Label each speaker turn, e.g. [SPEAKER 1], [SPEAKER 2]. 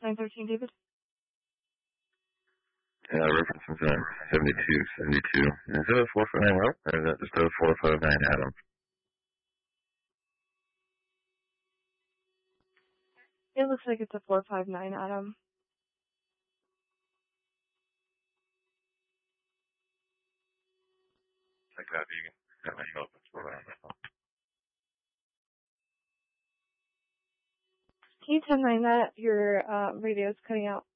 [SPEAKER 1] 913, David.
[SPEAKER 2] Reference is 7272. Is it a 459 route, or is that just a 459 Adam?
[SPEAKER 1] It looks like it's a 459 Adam.
[SPEAKER 2] Check that, you can have my email.
[SPEAKER 1] Can you 10-9 that? Your radio's cutting out.